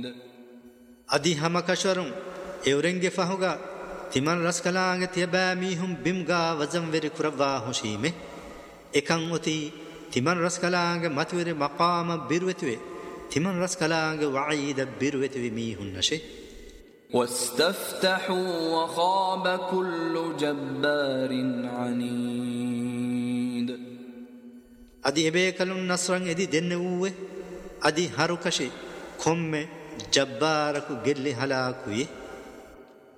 أدي هم كشرم يورنج فهوغا تمن رسكلانگ تيباميهم بيمغا وزمور كروا هشيمه إكان أتي تمن رسكلانگ متور مقام بيروتوي تمن رسكلانگ وعيد بيروتوي ميهن نشي واستفتحوا وخاب كل جبار عنيد أدي إبيكالون نصران إدي دنوه أدي هاروكشي كم جباركو جل هلاكوي